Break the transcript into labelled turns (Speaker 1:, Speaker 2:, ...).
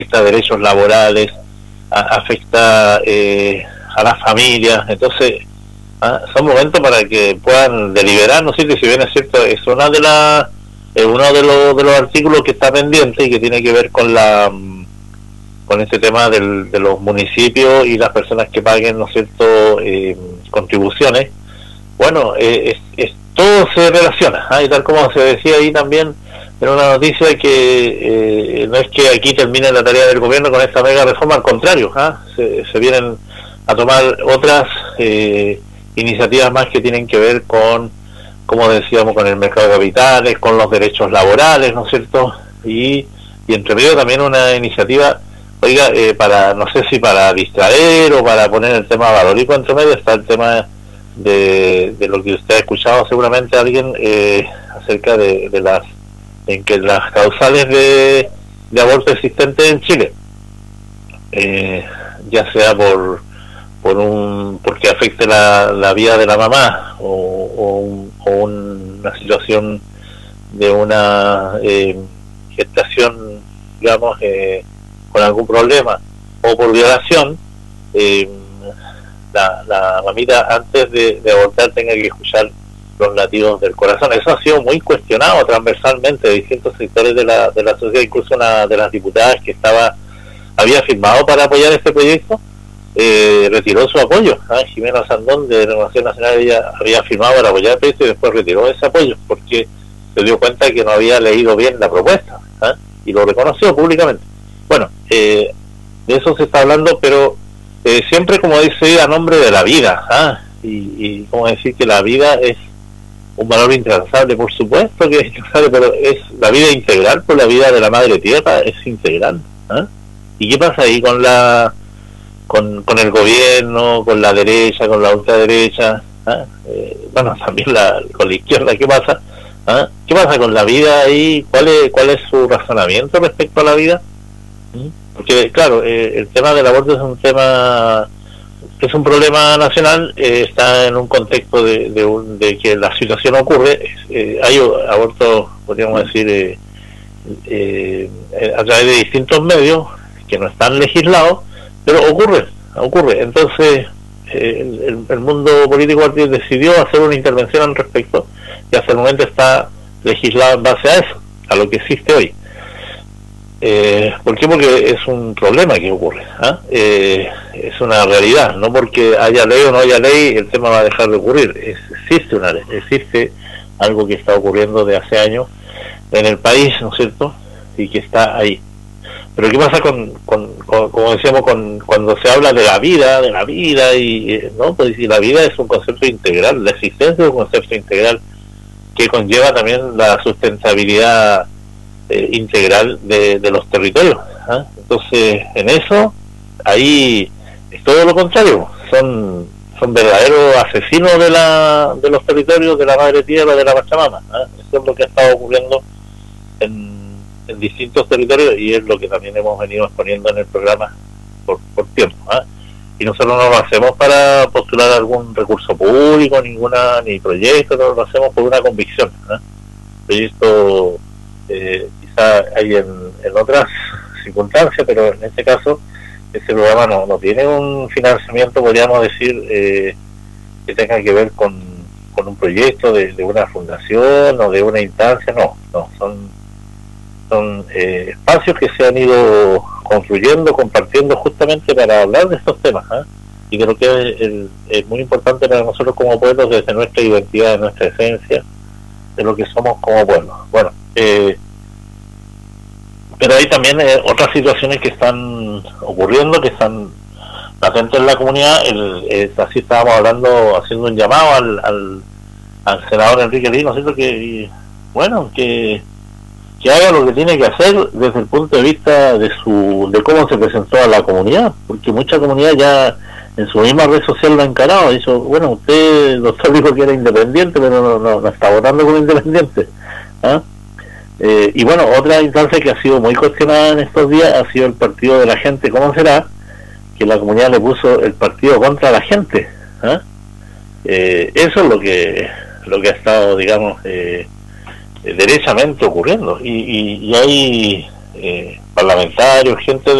Speaker 1: afecta derechos laborales, afecta a las familias. Entonces son momentos para que puedan deliberar, ¿no es cierto? Y si bien es cierto, es una de las uno de los artículos que está pendiente y que tiene que ver con con este tema de los municipios y las personas que paguen, ¿no es cierto?, contribuciones. Bueno, todo se relaciona, y tal como se decía ahí también en una noticia, que no es que aquí termine la tarea del gobierno con esta mega reforma, al contrario, se vienen a tomar otras iniciativas más que tienen que ver con, como decíamos, con el mercado de capitales, con los derechos laborales, ¿no es cierto? Y entre medio también una iniciativa, oiga, para, no sé si para distraer o para poner el tema valórico entre medio, está el tema de lo que usted ha escuchado seguramente alguien acerca de las en que las causales de aborto existentes en Chile, ya sea porque afecte la vida de la mamá o una situación de una gestación, digamos, con algún problema, o por violación, la mamita antes de abortar tenga que escuchar los latidos del corazón. Eso ha sido muy cuestionado transversalmente de distintos sectores de la sociedad. Incluso una de las diputadas que había firmado para apoyar este proyecto retiró su apoyo. Jimena Sandón, de Renovación Nacional, ella había firmado para apoyar el proyecto y después retiró ese apoyo porque se dio cuenta que no había leído bien la propuesta, y lo reconoció públicamente. Bueno, de eso se está hablando, pero siempre, como dice, a nombre de la vida, y como decir que la vida es un valor intransable. Por supuesto que es intransable, pero es la vida integral, por la vida de la madre tierra es integral. ¿Y qué pasa ahí con con el gobierno, con la derecha, con la ultraderecha? Bueno, también con la izquierda, ¿qué pasa? ¿Qué pasa con la vida ahí? ¿Cuál es su razonamiento respecto a la vida? Porque claro, el tema del aborto es un tema que es un problema nacional, está en un contexto de que la situación ocurre. Hay abortos, podríamos decir, a través de distintos medios que no están legislados, pero ocurre. Entonces el mundo político decidió hacer una intervención al respecto, y hasta el momento está legislado en base a eso, a lo que existe hoy. ¿Por qué? Porque es un problema que ocurre, es una realidad. No porque haya ley o no haya ley el tema va a dejar de ocurrir. Existe una ley, existe algo que está ocurriendo de hace años en el país, ¿no es cierto?, y que está ahí. Pero ¿qué pasa como decíamos, cuando se habla de la vida y no, pues si la vida es un concepto integral, la existencia es un concepto integral que conlleva también la sustentabilidad integral de los territorios. Entonces, en eso, ahí es todo lo contrario. Son verdaderos asesinos de los territorios, de la madre tierra, de la Pachamama. Eso es lo que ha estado ocurriendo en distintos territorios, y es lo que también hemos venido exponiendo en el programa por tiempo. Y nosotros no lo hacemos para postular algún recurso público, ni proyecto, no lo hacemos por una convicción. Proyecto quizá hay en otras circunstancias, pero en este caso este programa no tiene un financiamiento, podríamos decir, que tenga que ver con un proyecto de una fundación o de una instancia. No, son espacios que se han ido construyendo, compartiendo justamente para hablar de estos temas, y creo que es muy importante para nosotros como pueblos, desde nuestra identidad, de nuestra esencia, de lo que somos como pueblos. Bueno, pero hay también otras situaciones que están ocurriendo, que están latentes en la comunidad. Así estábamos hablando, haciendo un llamado al senador Enrique Lee, ¿no es cierto?, que haga lo que tiene que hacer desde el punto de vista de cómo se presentó a la comunidad, porque mucha comunidad ya en su misma red social lo ha encarado. Dicho, bueno, usted, doctor, dijo que era independiente, pero no está votando como independiente. Y bueno, otra instancia que ha sido muy cuestionada en estos días ha sido el partido de la gente. ¿Cómo será que la comunidad le puso el partido contra la gente? Eso es lo que ha estado, digamos, derechamente ocurriendo, y hay parlamentarios, gente